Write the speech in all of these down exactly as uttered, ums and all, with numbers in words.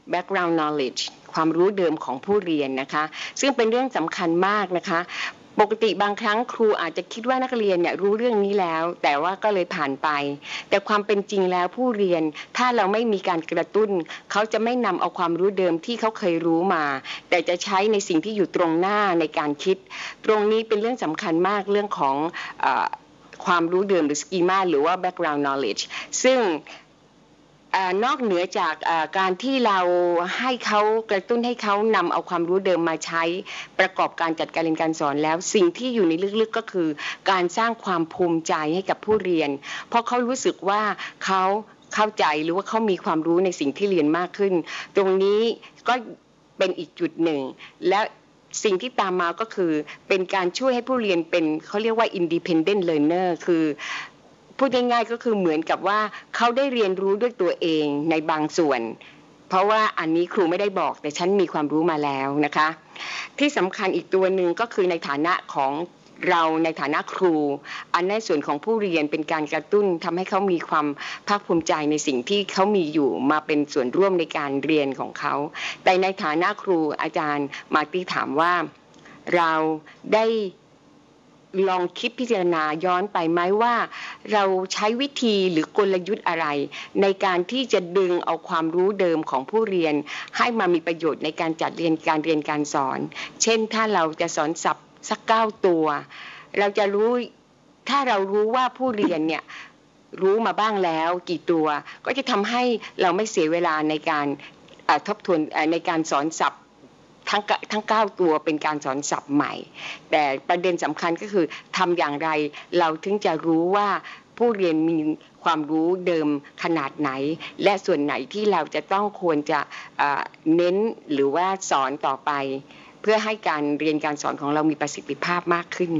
background knowledge ความรู้เดิมของผู้เรียนนะคะซึ่งเป็นเรื่องสำคัญมากนะคะปกติบางครั้งครูอาจจะคิดว่านักเรียนเนี่ยรู้เรื่องนี้แล้วแต่ว่าก็เลยผ่านไปแต่ความเป็นจริงแล้วผู้เรียนถ้าเราไม่มีการกระตุ้นเขาจะไม่นำเอาความรู้เดิมที่เขาเคยรู้มาแต่จะใช้ในสิ่งที่อยู่ตรงหน้าในการคิดตรงนี้เป็นเรื่องสำคัญมากเรื่องของเอ่อความรู้เดิมหรือ schema หรือว่า background knowledge ซึ่งนอกเหนือจากการที่เราให้เขากระตุ้นให้เขานำเอาความรู้เดิมมาใช้ประกอบการจัดการเรียนการสอนแล้วสิ่งที่อยู่ในลึกๆก็คือการสร้างความภูมิใจให้กับผู้เรียนเพราะเขารู้สึกว่าเขาเข้าใจหรือว่าเขามีความรู้ในสิ่งที่เรียนมากขึ้นตรงนี้ก็เป็นอีกจุดหนึ่งและสิ่งที่ตามมาก็คือเป็นการช่วยให้ผู้เรียนเป็นเขาเรียกว่า independent learner คือพูดง่ายๆก็คือเหมือนกับว่าเขาได้เรียนรู้ด้วยตัวเองในบางส่วนเพราะว่าอันนี้ครูไม่ได้บอกแต่ฉันมีความรู้มาแล้วนะคะที่สำคัญอีกตัวหนึ่งก็คือในฐานะของเราในฐานะครูอันในส่วนของผู้เรียนเป็นการกระตุ้นทำให้เขามีความภาคภูมิใจในสิ่งที่เขามีอยู่มาเป็นส่วนร่วมในการเรียนของเขาแต่ในฐานะครูอาจารย์มาร์ตี้ถามว่าเราได้ลองคิดพิจารณาย้อนไปไหมว่าเราใช้วิธีหรือกลยุทธ์อะไรในการที่จะดึงเอาความรู้เดิมของผู้เรียนให้มามีประโยชน์ในการจัดเรียนการเรียนการสอนเช่นถ้าเราจะสอนศัพท์สักเก้าตัวเราจะรู้ถ้าเรารู้ว่าผู้เรียนเนี่ยรู้มาบ้างแล้วกี่ตัวก็จะทำให้เราไม่เสียเวลาในการทบทวนในการสอนศัพท์ทั้งทั้งเก้าตัวเป็นการสอนศัพท์ใหม่แต่ประเด็นสำคัญก็คือทำอย่างไรเราถึงจะรู้ว่าผู้เรียนมีความรู้เดิมขนาดไหนและส่วนไหนที่เราจะต้องควรจะเน้นหรือว่าสอนต่อไปเพื่อให้การเรียนการสอนของเรามีประสิทธิภาพมากขึ้น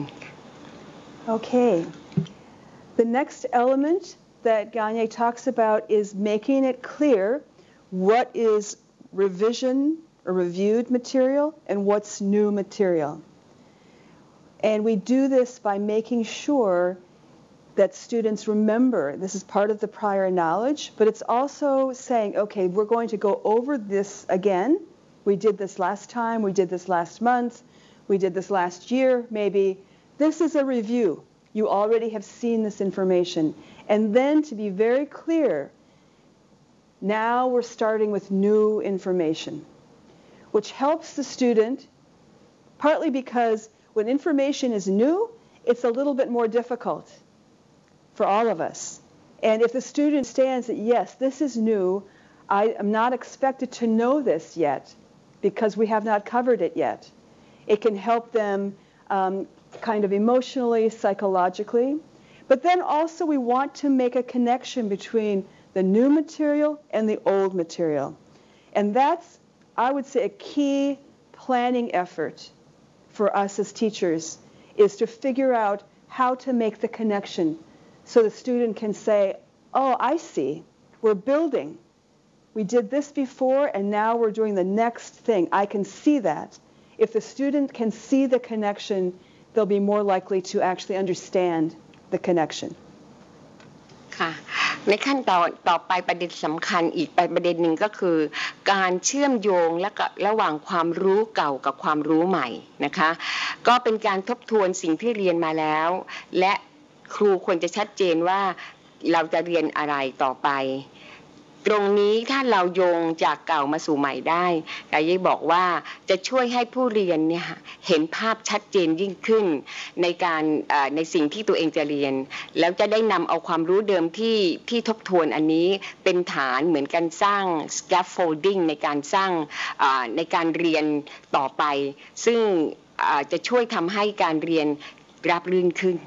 Okay. The next element that Gagne talks about is making it clear what is revision or reviewed material and what's new material. And we do this by making sure that students remember this is part of the prior knowledge, but it's also saying, okay, we're going to go over this again. We did this last time, we did this last month, we did this last year, maybe. This is a review. You already have seen this information. And then to be very clear, now we're starting with new information, which helps the student, partly because when information is new, it's a little bit more difficult for all of us. And if the student understands that, yes, this is new, I am not expected to know this yet because we have not covered it yet. It can help them um, kind of emotionally, psychologically. But then also we want to make a connection between the new material and the old material. And that's, I would say, a key planning effort for us as teachers is to figure out how to make the connection so the student can say, oh, I see, we're building. We did this before, and now we're doing the next thing. I can see that. If the student can see the connection, they'll be more likely to actually understand the connection. ค่ะในขั้นตอนต่อไปประเด็นสำคัญอีกประเด็นหนึ่งก็คือการเชื่อมโยงและระหว่างความรู้เก่ากับความรู้ใหม่นะคะก็เป็นการทบทวนสิ่งที่เรียนมาแล้วและครูควรจะชัดเจนว่าเราจะเรียนอะไรต่อไปตรงนี้ถ้าเราโยงจากเก่ามาสู่ใหม่ได้กายบอกว่าจะช่วยให้ผู้เรียนเนี่ยเห็นภาพชัดเจนยิ่งขึ้นในการในสิ่งที่ตัวเองจะเรียนแล้วจะได้นำเอาความรู้เดิมที่ที่ทบทวนอันนี้เป็นฐานเหมือนกันสร้าง scaffolding ในการสร้างในการเรียนต่อไปซึ่งจะช่วยทำให้การเรียนราบรื่นขึ้น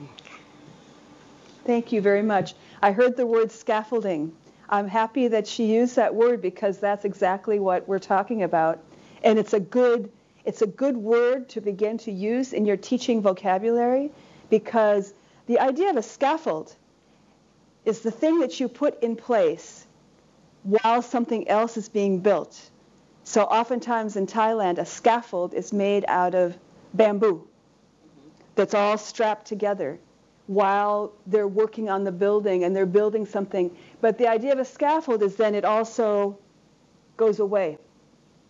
Thank you very much. I heard the word scaffolding. I'm happy that she used that word because that's exactly what we're talking about. And it's a good, it's a good word to begin to use in your teaching vocabulary because the idea of a scaffold is the thing that you put in place while something else is being built. So oftentimes in Thailand, a scaffold is made out of bamboo that's all strapped together while they're working on the building and they're building something. But the idea of a scaffold is then it also goes away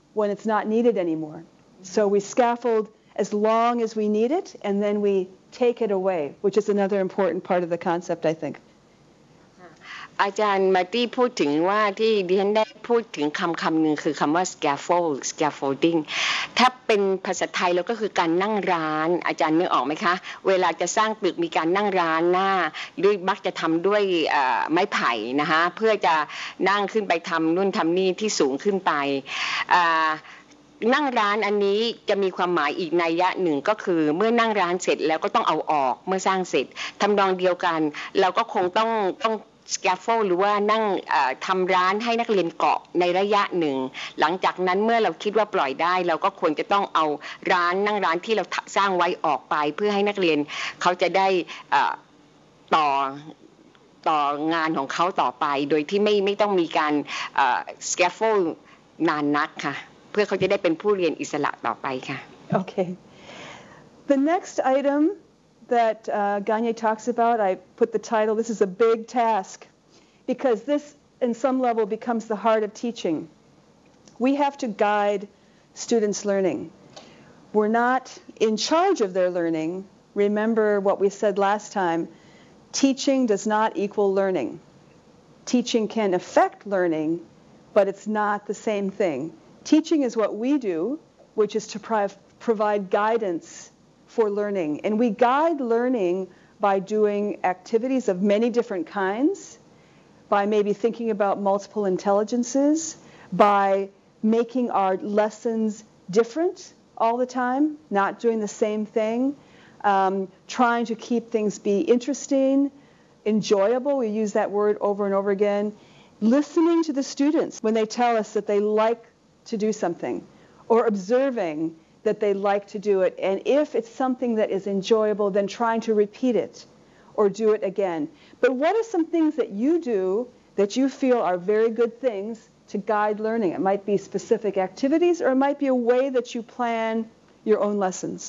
when it's not needed anymore. So we scaffold as long as we need it, and then we take it away, which is another important part of the concept, I think. อาจารย์มาร์ตี้พูดถึงว่าที่ดิฉันได้พูดถึงคำคำหนึ่งคือคำว่า scaffold scaffolding ถ้าเป็นภาษาไทยแล้วก็คือการนั่งร้านอาจารย์นึกออกไหมคะเวลาจะสร้างตึกมีการนั่งร้านหน้าหรือมักจะทำด้วยไม้ไผ่นะคะเพื่อจะนั่งขึ้นไปทำนู่นทำนี่ที่สูงขึ้นไปนั่งร้านอันนี้จะมีความหมายอีกนัยยะหนึ่งก็คือเมื่อนั่งร้านเสร็จแล้วก็ต้องเอาออกเมื่อสร้างเสร็จทำนองเดียวกันเราก็คงต้องต้องscaffold หรือว่านั่งทำร้านให้นักเรียนเกาะในระยะหนึ่งหลังจากนั้นเมื่อเราคิดว่าปล่อยได้เราก็ควรจะต้องเอาร้านนั่งร้านที่เราสร้างไว้ออกไปเพื่อให้นักเรียนเขาจะได้ต่อต่องานของเขาต่อไปโดยที่ไม่ไม่ต้องมีการ scaffold นานนักค่ะเพื่อเขาจะได้เป็นผู้เรียนอิสระต่อไปค่ะ Okay. The next item that uh, Gagne talks about, I put the title, this is a big task, because this, in some level, becomes the heart of teaching. We have to guide students' learning. We're not in charge of their learning. Remember what we said last time, teaching does not equal learning. Teaching can affect learning, but it's not the same thing. Teaching is what we do, which is to pro- provide guidance for learning. And we guide learning by doing activities of many different kinds, by maybe thinking about multiple intelligences, by making our lessons different all the time, not doing the same thing, um, trying to keep things be interesting, enjoyable, we use that word over and over again, listening to the students when they tell us that they like to do something, or observing that they like to do it, and if it's something that is enjoyable, then trying to repeat it or do it again. But what are some things that you do that you feel are very good things to guide learning? It might be specific activities, or it might be a way that you plan your own lessons.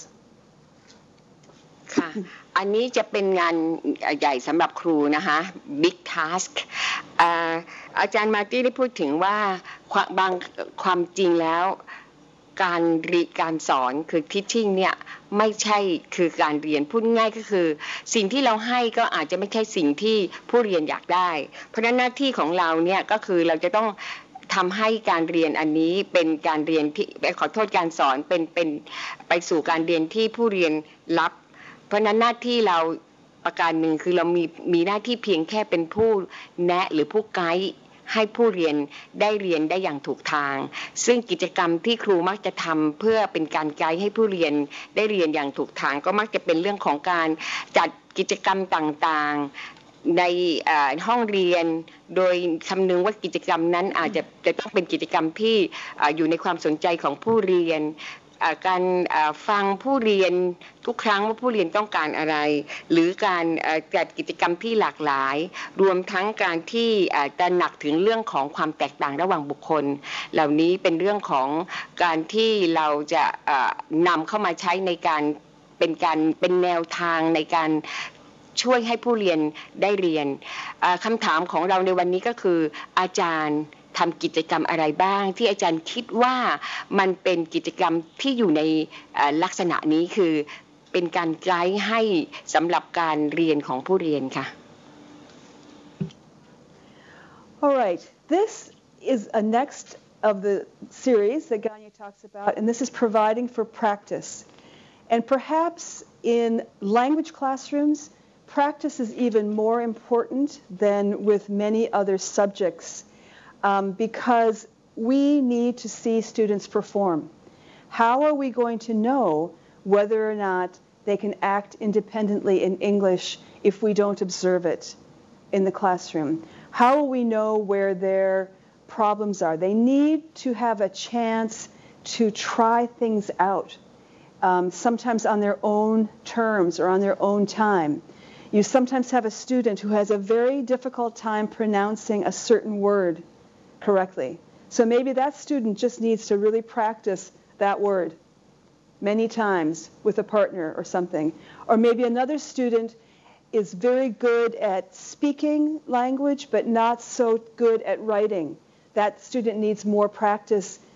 ค่ะ อันนี้จะเป็นงานใหญ่สำหรับครูนะคะ big task อาจารย์มาร์ตี้ได้พูดถึงว่าบางความจริงแล้วการเรียนการสอนคือ teaching เนี่ยไม่ใช่คือการเรียนพูดง่ายก็คือสิ่งที่เราให้ก็อาจจะไม่ใช่สิ่งที่ผู้เรียนอยากได้เพราะฉะนั้นหน้าที่ของเราเนี่ยก็คือเราจะต้องทำให้การเรียนอันนี้เป็นการเรียนที่ขอโทษการสอนเป็นเป็นไปสู่การเรียนที่ผู้เรียนรับเพราะฉะนั้นหน้าที่เราประการหนึ่งคือเรามีมีหน้าที่เพียงแค่เป็นผู้แนะหรือผู้ไกด์ให้ผู้เรียนได้เรียนได้อย่างถูกทางซึ่งกิจกรรมที่ครูมักจะทำเพื่อเป็นการไกด์ให้ผู้เรียนได้เรียนอย่างถูกทางก็มักจะเป็นเรื่องของการจัดกิจกรรมต่างๆในห้องเรียนโดยคำนึงว่ากิจกรรมนั้นอาจจะจะต้องเป็นกิจกรรมที่อยู่ในความสนใจของผู้เรียนการฟังผู้เรียนทุกครั้งว่าผู้เรียนต้องการอะไรหรือการจัดกิจกรรมที่หลากหลายรวมทั้งการที่ตระหนักถึงเรื่องของความแตกต่างระหว่างบุคคลเหล่านี้เป็นเรื่องของการที่เราจะนำเข้ามาใช้ในการเป็นการเป็นแนวทางในการช่วยให้ผู้เรียนได้เรียนคำถามของเราในวันนี้ก็คืออาจารย์ทำกิจกรรมอะไรบ้างที่อาจารย์คิดว่ามันเป็นกิจกรรมที่อยู่ในลักษณะนี้คือเป็นการไกด์ให้สำหรับการเรียนของผู้เรียนค่ะ All right, this is a next of the series that Gagne talks about, and this is providing for practice. And perhaps in language classrooms, practice is even more important than with many other subjects. Um, because we need to see students perform. How are we going to know whether or not they can act independently in English if we don't observe it in the classroom? How will we know where their problems are? They need to have a chance to try things out, um, sometimes on their own terms or on their own time. You sometimes have a student who has a very difficult time pronouncing a certain word correctly. So maybe that student just needs to really practice that word many times with a partner or something. Or maybe another student is very good at speaking language but not so good at writing. That student needs more practice